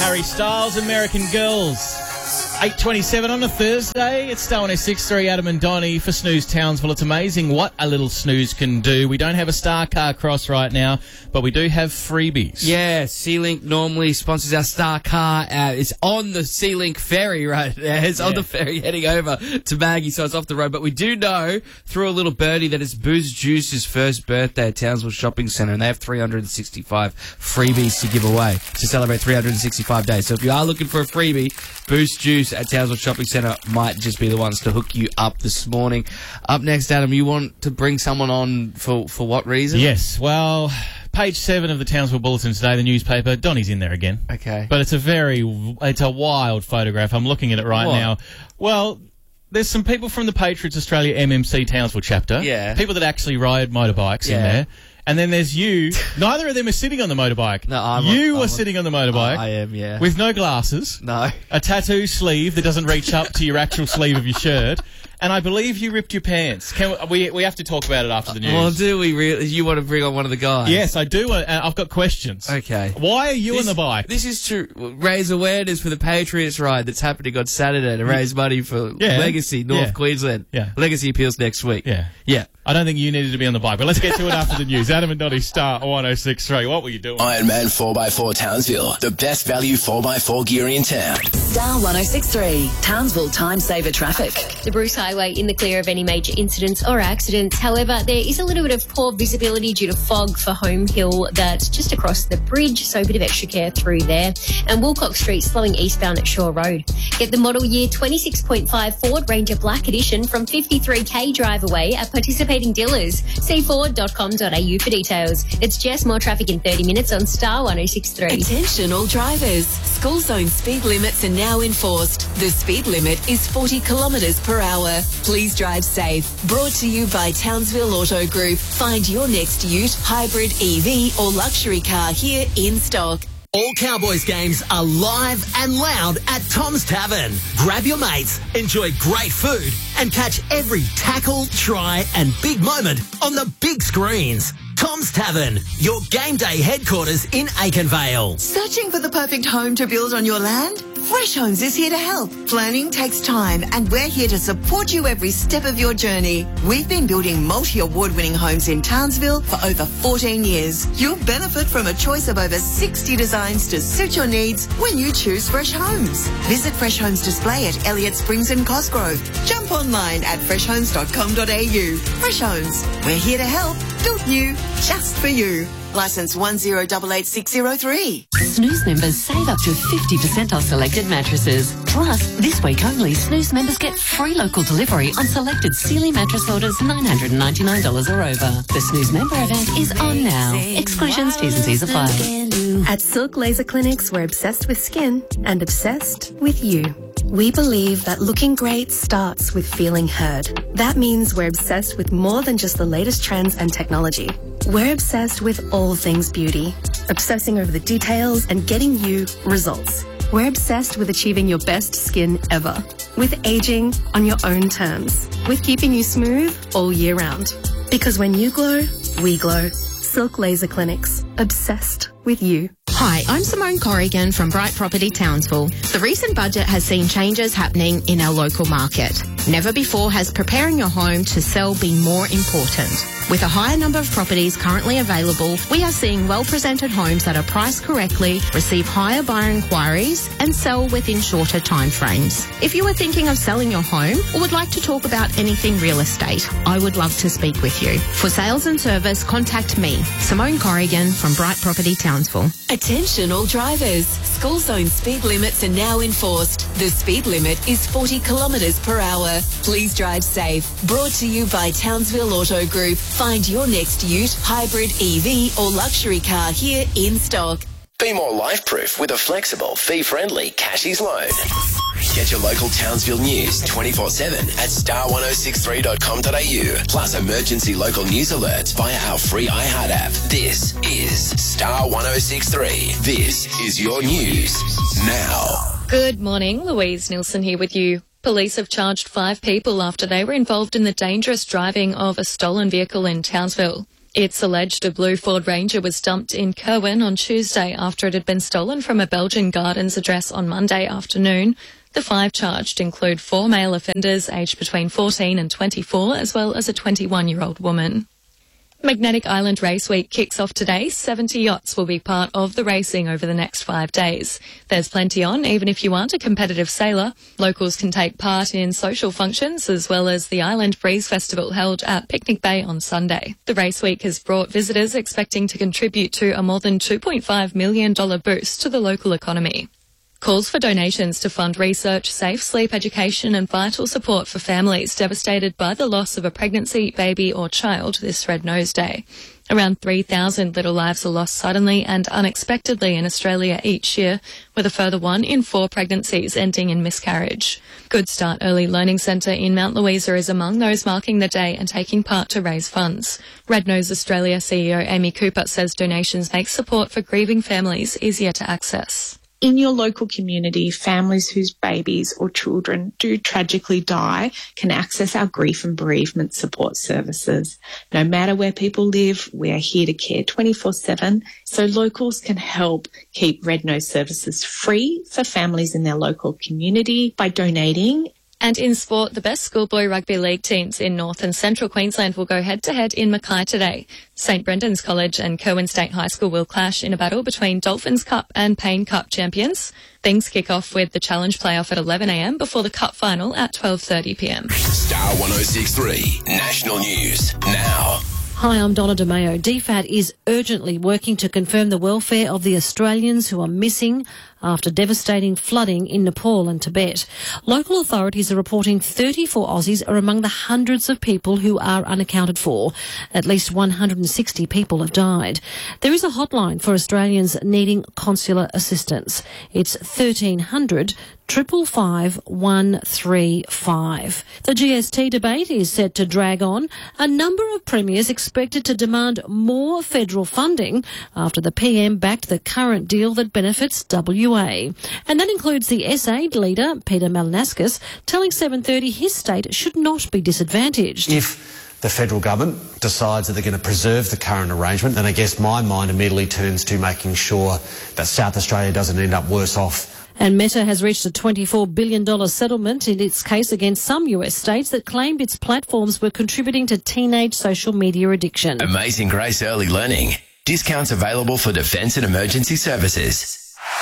Harry Styles, American Girls. 8:27 on a Thursday. It's Star 106.3, Adam and Donnie for Snooze Townsville. It's amazing what a little snooze can do. We don't have a Star Car Cross right now, but we do have freebies. Yeah, Sea-Link normally sponsors our Star Car. It's on the Sea-Link ferry right now. It's on the ferry heading over to Maggie, so it's off the road. But we do know through a little birdie that it's Booze Juice's first birthday at Townsville Shopping Centre, and they have 365 freebies to give away to celebrate 365 days. So if you are looking for a freebie, Boost Juice at Townsville Shopping Centre might just be the ones to hook you up this morning. Up next, Adam, you want to bring someone on for what reason? Yes, well, page 7 of the Townsville Bulletin today, the newspaper. Donnie's in there again. Okay. But it's a wild photograph. I'm looking at it right now. Well, there's some people from the Patriots Australia MMC Townsville chapter. Yeah. People that actually ride motorbikes in there. And then there's you. Neither of them are sitting on the motorbike. No, I'm sitting on the motorbike. I am, yeah. With no glasses. No. A tattoo sleeve that doesn't reach up to your actual sleeve of your shirt. And I believe you ripped your pants. We have to talk about it after the news. Well, do we really? You want to bring on one of the guys? Yes, I do. I've got questions. Okay. Why are you on the bike? This is to raise awareness for the Patriots ride that's happening on Saturday to raise money for Legacy, North Queensland. Yeah. Legacy appeals next week. Yeah. Yeah. I don't think you needed to be on the bike, but let's get to it after the news. Adam and Donnie, Star 106.3. What were you doing? Ironman 4x4 Townsville, the best value 4x4 gear in town. Star 106.3, Townsville Time Saver Traffic. The Bruce Highway in the clear of any major incidents or accidents. However, there is a little bit of poor visibility due to fog for Home Hill that's just across the bridge, so a bit of extra care through there. And Woolcock Street slowing eastbound at Shore Road. Get the model year 26.5 Ford Ranger Black Edition from 53k drive away at participating dealers. See Ford.com.au for details. It's Jess, more traffic in 30 minutes on Star 106.3. Attention all drivers. School zone speed limits are now enforced. The speed limit is 40 kilometres per hour. Please drive safe. Brought to you by Townsville Auto Group. Find your next ute, hybrid, EV or luxury car here in stock. All Cowboys games are live and loud at Tom's Tavern. Grab your mates, enjoy great food, and catch every tackle, try, and big moment on the big screens. Tom's Tavern, your game day headquarters in Aikenvale. Searching for the perfect home to build on your land? Fresh Homes is here to help. Planning takes time, and we're here to support you every step of your journey. We've been building multi-award-winning homes in Townsville for over 14 years. You'll benefit from a choice of over 60 designs to suit your needs when you choose Fresh Homes. Visit Fresh Homes display at Elliott Springs and Cosgrove. Jump online at freshhomes.com.au. Fresh Homes, we're here to help. Built new, just for you. Licence 1088603. Snooze members save up to 50% on selected mattresses. Plus, this week only, Snooze members get free local delivery on selected Sealy mattress orders $999 or over. The Snooze member event is on now. Exclusions, T's and C's apply. At Silk Laser Clinics, we're obsessed with skin and obsessed with you. We believe that looking great starts with feeling heard. That means we're obsessed with more than just the latest trends and technology. We're obsessed with all things beauty, obsessing over the details and getting you results. We're obsessed with achieving your best skin ever, with aging on your own terms, with keeping you smooth all year round. Because when you glow, we glow. Silk Laser Clinics, obsessed with you. Hi, I'm Simone Corrigan from Bright Property Townsville. The recent budget has seen changes happening in our local market. Never before has preparing your home to sell been more important. With a higher number of properties currently available, we are seeing well-presented homes that are priced correctly, receive higher buyer inquiries, and sell within shorter timeframes. If you are thinking of selling your home or would like to talk about anything real estate, I would love to speak with you. For sales and service, contact me, Simone Corrigan from Bright Property Townsville. Attention all drivers. School zone speed limits are now enforced. The speed limit is 40 kilometres per hour. Please drive safe. Brought to you by Townsville Auto Group. Find your next ute, hybrid, EV or luxury car here in stock. Be more life-proof with a flexible, fee-friendly Cashies loan. Get your local Townsville news 24/7 at star1063.com.au. Plus emergency local news alerts via our free iHeart app. This is Star 106.3. This is your news now. Good morning, Louise Nilsson here with you. Police have charged 5 people after they were involved in the dangerous driving of a stolen vehicle in Townsville. It's alleged a blue Ford Ranger was dumped in Kirwin on Tuesday after it had been stolen from a Belgian Gardens address on Monday afternoon. The 5 charged include 4 male offenders aged between 14 and 24, as well as a 21-year-old woman. Magnetic Island Race Week kicks off today. 70 yachts will be part of the racing over the next 5 days. There's plenty on, even if you aren't a competitive sailor. Locals can take part in social functions as well as the Island Breeze Festival held at Picnic Bay on Sunday. The race week has brought visitors expecting to contribute to a more than $2.5 million boost to the local economy. Calls for donations to fund research, safe sleep education and vital support for families devastated by the loss of a pregnancy, baby or child this Red Nose Day. Around 3,000 little lives are lost suddenly and unexpectedly in Australia each year, with a further 1 in 4 pregnancies ending in miscarriage. Good Start Early Learning Centre in Mount Louisa is among those marking the day and taking part to raise funds. Red Nose Australia CEO Amy Cooper says donations make support for grieving families easier to access. In your local community, families whose babies or children do tragically die can access our grief and bereavement support services. No matter where people live, we are here to care 24/7, so locals can help keep Red Nose services free for families in their local community by donating. And in sport, the best schoolboy rugby league teams in North and Central Queensland will go head-to-head in Mackay today. St Brendan's College and Kirwin State High School will clash in a battle between Dolphins Cup and Payne Cup champions. Things kick off with the Challenge playoff at 11 a.m. before the Cup final at 12:30 p.m. Star 106.3 National News now. Hi, I'm Donna DeMayo. DFAT is urgently working to confirm the welfare of the Australians who are missing after devastating flooding in Nepal and Tibet. Local authorities are reporting 34 Aussies are among the hundreds of people who are unaccounted for. At least 160 people have died. There is a hotline for Australians needing consular assistance. It's 1300 555 135. The GST debate is set to drag on. A number of premiers expected to demand more federal funding after the PM backed the current deal that benefits WA. And that includes the SA leader, Peter Malinauskas, telling 7:30 his state should not be disadvantaged. If the federal government decides that they're going to preserve the current arrangement, then I guess my mind immediately turns to making sure that South Australia doesn't end up worse off. And Meta has reached a $24 billion settlement in its case against some US states that claimed its platforms were contributing to teenage social media addiction. Amazing Grace Early Learning. Discounts available for defence and emergency services.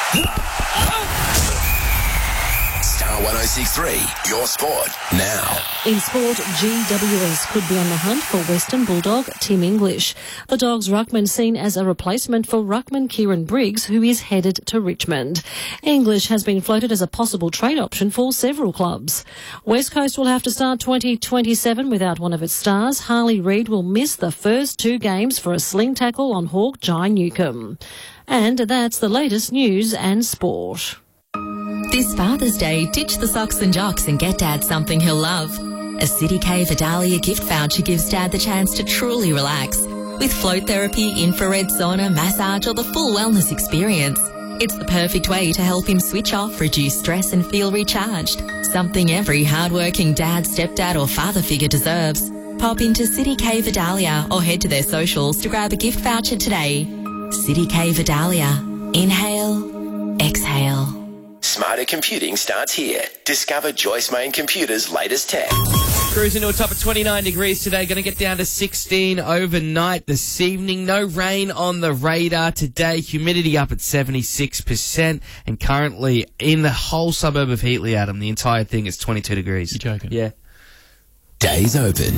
Star 106.3, your sport now. In sport, GWS could be on the hunt for Western Bulldog Tim English. The Dogs' ruckman seen as a replacement for ruckman Kieran Briggs, who is headed to Richmond. English has been floated as a possible trade option for several clubs. West Coast will have to start 2027 without one of its stars. Harley Reid will miss the first 2 games for a sling tackle on Hawk Jai Newcombe. And that's the latest news and sport. This Father's Day, ditch the socks and jocks and get Dad something he'll love. A City K Vidalia gift voucher gives Dad the chance to truly relax with float therapy, infrared sauna, massage or the full wellness experience. It's the perfect way to help him switch off, reduce stress and feel recharged. Something every hardworking dad, stepdad or father figure deserves. Pop into City K Vidalia or head to their socials to grab a gift voucher today. City K Vidalia. Inhale, exhale. Smarter computing starts here. Discover Joyce Main Computer's latest tech. Cruising to a top of 29 degrees today. Going to get down to 16 overnight this evening. No rain on the radar today. Humidity up at 76%. And currently in the whole suburb of Heatley, Adam, the entire thing is 22 degrees. You're joking? Yeah. Days open.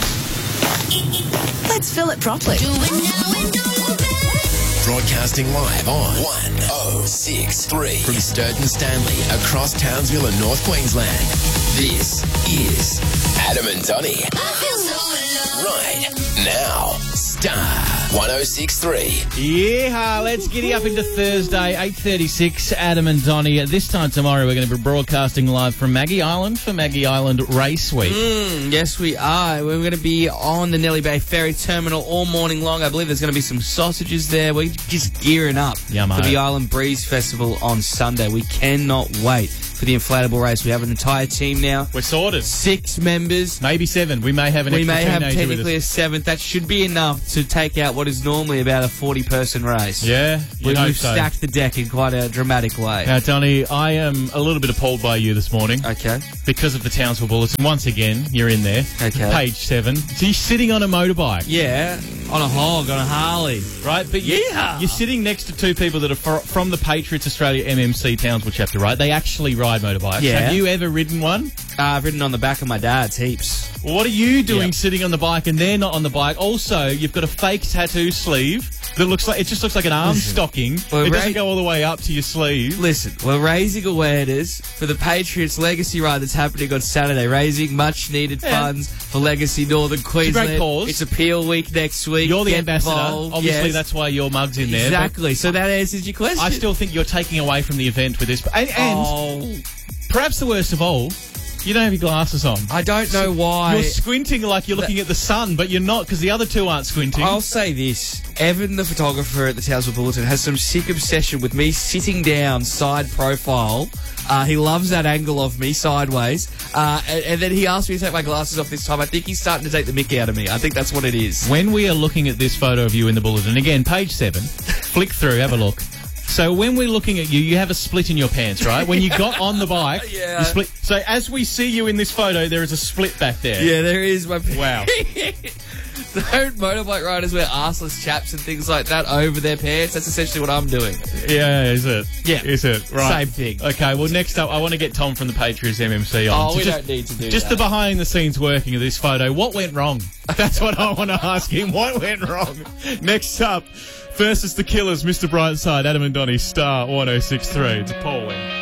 Let's fill it properly. Broadcasting live on 106.3 from Sturton Stanley across Townsville and North Queensland. This is Adam and Donnie. Right now, Star 1063. Yeah, let's giddy up into Thursday, 8:36. Adam and Donnie. This time tomorrow, we're going to be broadcasting live from Maggie Island for Maggie Island Race Week. Yes, we are. We're going to be on the Nellie Bay Ferry Terminal all morning long. I believe there's going to be some sausages there. We're just gearing up Yummo. for the Island Breeze Festival on Sunday. We cannot wait for the inflatable race. We have an entire team now. We're sorted. 6 members. Maybe 7. We may have an extra teenager with us. Technically a 7th. That should be enough to take out what is normally about a 40-person race. Yeah, We've stacked the deck in quite a dramatic way. Now, Donnie, I am a little bit appalled by you this morning. Okay. Because of the Townsville Bulletin. Once again, you're in there. Okay. Page 7. So you're sitting on a motorbike. Yeah, on a hog, on a Harley. Right, but you're sitting next to 2 people that are from the Patriots Australia MMC Townsville chapter, right? They actually ride motorbikes. Yeah. Have you ever ridden one? I've ridden on the back of my dad's heaps. What are you doing sitting on the bike and they're not on the bike? Also, you've got a fake tattoo sleeve that just looks like an arm stocking. It doesn't go all the way up to your sleeve. Listen, we're raising awareness for the Patriots Legacy Ride that's happening on Saturday, raising much-needed funds for Legacy Northern Queensland. It's a great cause. It's Appeal Week next week. You're the Get ambassador. involved. Obviously, Yes. that's why your mug's in there. Exactly. So that answers your question. I still think you're taking away from the event with this. And perhaps the worst of all, you don't have your glasses on. I don't know why. You're squinting like you're looking at the sun, but you're not, because the other 2 aren't squinting. I'll say this. Evan, the photographer at the Townsville Bulletin, has some sick obsession with me sitting down side profile. He loves that angle of me sideways. And then he asked me to take my glasses off this time. I think he's starting to take the mick out of me. I think that's what it is. When we are looking at this photo of you in the Bulletin, again, page 7, flick through, have a look. So when we're looking at you, you have a split in your pants, right? When you got on the bike, you split. So as we see you in this photo, there is a split back there. Yeah, there is. Wow. Don't motorbike riders wear arseless chaps and things like that over their pants? That's essentially what I'm doing. Yeah, is it? Yeah. Is it? Right. Same thing. Okay, well, next up, I want to get Tom from the Patriots MMC on. Oh, we don't need to do Just that. the behind-the-scenes working of this photo. What went wrong? That's what I want to ask him. What went wrong? Next up, versus the Killers, Mr. Brightside, Adam and Donnie, Star 1063. It's a poll win.